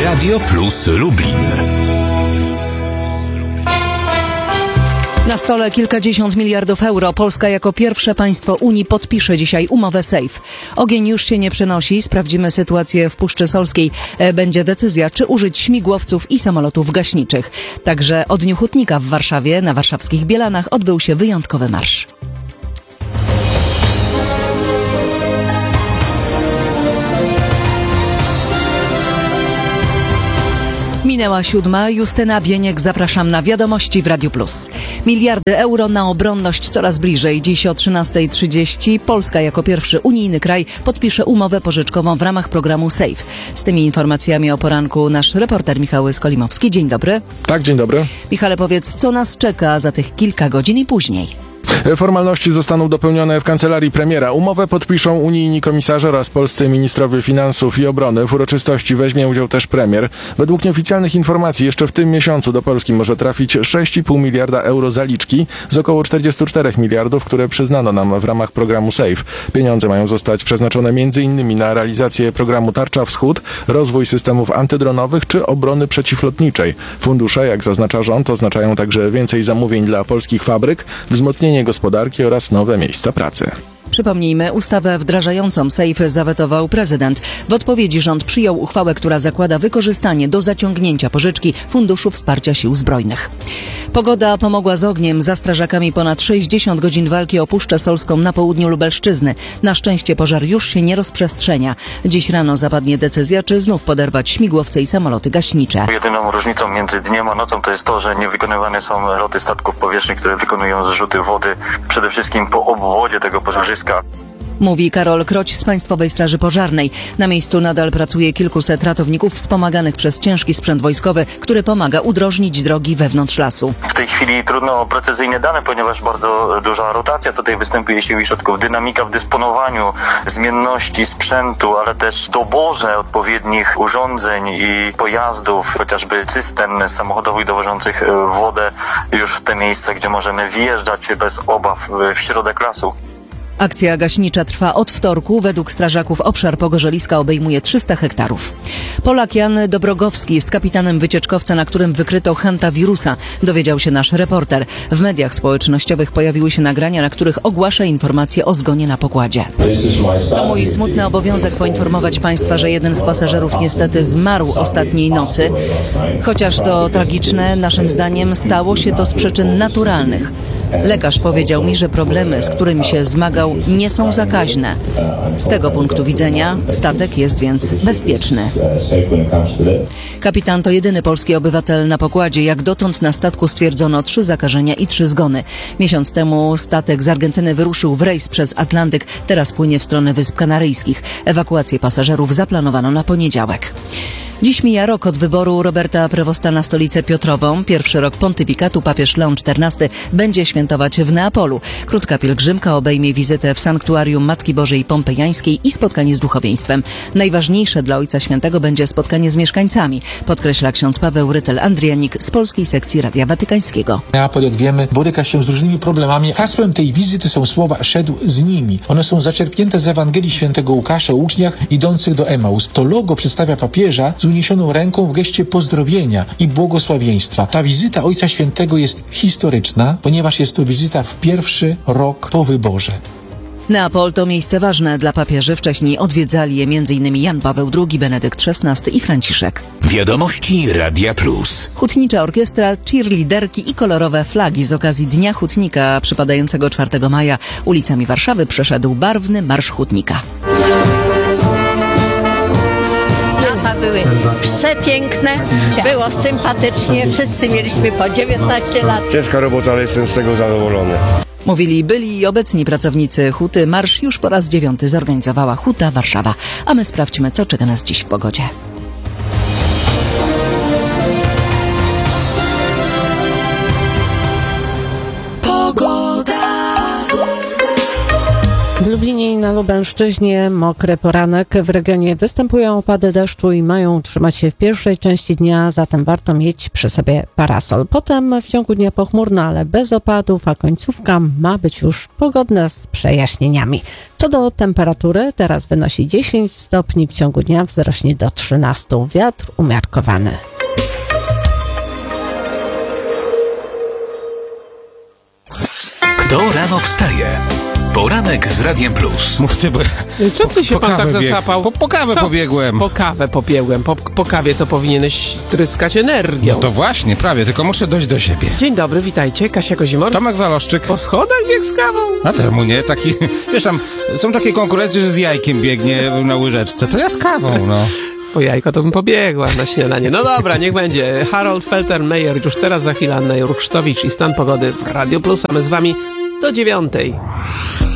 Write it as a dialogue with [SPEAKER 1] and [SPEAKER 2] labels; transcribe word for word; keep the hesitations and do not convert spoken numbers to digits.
[SPEAKER 1] Radio Plus Lublin.
[SPEAKER 2] Na stole kilkadziesiąt miliardów euro. Polska jako pierwsze państwo Unii podpisze dzisiaj umowę SAFE. Ogień już się nie przenosi. Sprawdzimy sytuację w Puszczy Solskiej. Będzie decyzja, czy użyć śmigłowców i samolotów gaśniczych. Także od Dniu Hutnika w Warszawie, na warszawskich Bielanach, odbył się wyjątkowy marsz. Minęła siódma. Justyna Bieniek, zapraszam na wiadomości w Radiu Plus. Miliardy euro na obronność coraz bliżej. Dziś o trzynasta trzydzieści Polska jako pierwszy unijny kraj podpisze umowę pożyczkową w ramach programu SAFE. Z tymi informacjami o poranku nasz reporter Michał Skolimowski. Dzień dobry.
[SPEAKER 3] Tak, dzień dobry.
[SPEAKER 2] Michale, powiedz, co nas czeka za tych kilka godzin i później?
[SPEAKER 3] Formalności zostaną dopełnione w kancelarii premiera. Umowę podpiszą unijni komisarze oraz polscy ministrowie finansów i obrony. W uroczystości weźmie udział też premier. Według nieoficjalnych informacji jeszcze w tym miesiącu do Polski może trafić sześć i pół miliarda euro zaliczki z około czterdziestu czterech miliardów, które przyznano nam w ramach programu SAFE. Pieniądze mają zostać przeznaczone między innymi na realizację programu Tarcza Wschód, rozwój systemów antydronowych czy obrony przeciwlotniczej. Fundusze, jak zaznacza rząd, oznaczają także więcej zamówień dla polskich fabryk, wzmocnienie gospodarki oraz nowe miejsca pracy.
[SPEAKER 2] Przypomnijmy, ustawę wdrażającą SAFE zawetował prezydent. W odpowiedzi rząd przyjął uchwałę, która zakłada wykorzystanie do zaciągnięcia pożyczki Funduszu Wsparcia Sił Zbrojnych. Pogoda pomogła z ogniem. Za strażakami ponad sześćdziesiąt godzin walki o Puszczę Solską na południu Lubelszczyzny. Na szczęście pożar już się nie rozprzestrzenia. Dziś rano zapadnie decyzja, czy znów poderwać śmigłowce i samoloty gaśnicze.
[SPEAKER 4] Jedyną różnicą między dniem a nocą to jest to, że nie wykonywane są loty statków powietrznych, które wykonują zrzuty wody przede wszystkim po obwodzie tego pożarzyska.
[SPEAKER 2] Mówi Karol Kroć z Państwowej Straży Pożarnej. Na miejscu nadal pracuje kilkuset ratowników wspomaganych przez ciężki sprzęt wojskowy, który pomaga udrożnić drogi wewnątrz lasu.
[SPEAKER 4] W tej chwili trudno o precyzyjne dane, ponieważ bardzo duża rotacja tutaj występuje sił i środków, dynamika w dysponowaniu, zmienności sprzętu, ale też doborze odpowiednich urządzeń i pojazdów, chociażby cystern samochodowych dowożących wodę już w te miejsca, gdzie możemy wjeżdżać bez obaw w środek lasu.
[SPEAKER 2] Akcja gaśnicza trwa od wtorku. Według strażaków obszar Pogorzeliska obejmuje trzysta hektarów. Polak Jan Dobrogowski jest kapitanem wycieczkowca, na którym wykryto hantawirusa, dowiedział się nasz reporter. W mediach społecznościowych pojawiły się nagrania, na których ogłasza informacje o zgonie na pokładzie. To mój smutny obowiązek poinformować Państwa, że jeden z pasażerów niestety zmarł ostatniej nocy. Chociaż to tragiczne, naszym zdaniem stało się to z przyczyn naturalnych. Lekarz powiedział mi, że problemy, z którymi się zmagał, nie są zakaźne. Z tego punktu widzenia statek jest więc bezpieczny. Kapitan to jedyny polski obywatel na pokładzie. Jak dotąd na statku stwierdzono trzy zakażenia i trzy zgony. Miesiąc temu statek z Argentyny wyruszył w rejs przez Atlantyk. Teraz płynie w stronę Wysp Kanaryjskich. Ewakuację pasażerów zaplanowano na poniedziałek. Dziś mija rok od wyboru Roberta Prevosta na stolicę Piotrową. Pierwszy rok pontyfikatu papież Leon czternasty będzie świętować w Neapolu. Krótka pielgrzymka obejmie wizytę w sanktuarium Matki Bożej Pompejańskiej i spotkanie z duchowieństwem. Najważniejsze dla Ojca Świętego będzie spotkanie z mieszkańcami, podkreśla ksiądz Paweł Rytel-Andrianik z Polskiej Sekcji Radia Watykańskiego.
[SPEAKER 5] Neapol, jak wiemy, boryka się z różnymi problemami. Hasłem tej wizyty są słowa „szedł z nimi”. One są zaczerpnięte z Ewangelii Świętego Łukasza o uczniach idących do Emaus. To logo przedstawia papieża z uniesioną ręką w geście pozdrowienia i błogosławieństwa. Ta wizyta Ojca Świętego jest historyczna, ponieważ jest to wizyta w pierwszy rok po wyborze.
[SPEAKER 2] Neapol to miejsce ważne dla papieży. Wcześniej odwiedzali je m.in. Jan Paweł drugi, Benedykt szesnasty i Franciszek.
[SPEAKER 1] Wiadomości Radia Plus.
[SPEAKER 2] Hutnicza orkiestra, cheerleaderki i kolorowe flagi. Z okazji Dnia Hutnika przypadającego czwartego maja ulicami Warszawy przeszedł barwny Marsz Hutnika.
[SPEAKER 6] Były przepiękne, było sympatycznie, wszyscy mieliśmy po dziewiętnaście lat.
[SPEAKER 7] Ciężka robota, ale jestem z tego zadowolony.
[SPEAKER 2] Mówili byli i obecni pracownicy Huty. Marsz już po raz dziewiąty zorganizowała Huta Warszawa. A my sprawdźmy, co czeka nas dziś w pogodzie.
[SPEAKER 8] W Lublinie i na Lubelszczyźnie mokry poranek. W regionie występują opady deszczu i mają utrzymać się w pierwszej części dnia, zatem warto mieć przy sobie parasol. Potem w ciągu dnia pochmurno, ale bez opadów, a końcówka ma być już pogodna z przejaśnieniami. Co do temperatury, teraz wynosi dziesięć stopni, w ciągu dnia wzrośnie do trzynastu. Wiatr umiarkowany.
[SPEAKER 1] Kto rano wstaje? Poranek z Radiem Plus.
[SPEAKER 9] Mów ty, bo...
[SPEAKER 10] Co ty się
[SPEAKER 9] po
[SPEAKER 10] pan tak
[SPEAKER 9] kawę bieg-
[SPEAKER 10] zasapał?
[SPEAKER 9] Po, po kawę
[SPEAKER 10] Co?
[SPEAKER 9] pobiegłem.
[SPEAKER 10] Po kawę pobiegłem. Po, po kawie to powinieneś tryskać energią.
[SPEAKER 9] No to właśnie, prawie, tylko muszę dojść do siebie.
[SPEAKER 10] Dzień dobry, witajcie. Kasia Kozimor.
[SPEAKER 9] Tomek Waloszczyk.
[SPEAKER 10] Po schodach bieg z kawą?
[SPEAKER 9] A temu nie, taki, wiesz tam, są takie konkurencje, że z jajkiem biegnie na łyżeczce, to ja z kawą, no.
[SPEAKER 10] Po jajko to bym pobiegła na śniadanie. No dobra, niech będzie. Harold Feltermeyer już teraz, za chwilę Anna Jurksztowicz i stan pogody w Radio Plus, a my z wami do dziewiątej.